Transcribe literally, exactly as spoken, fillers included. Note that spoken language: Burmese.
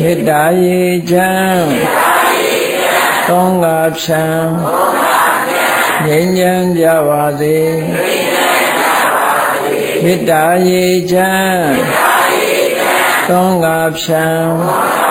မေတ္တာရေချမ်းသောငါဖြံငြိမ်းချမ်းကြပါစေမေတ္တာရေချမ်းသောငါဖြံ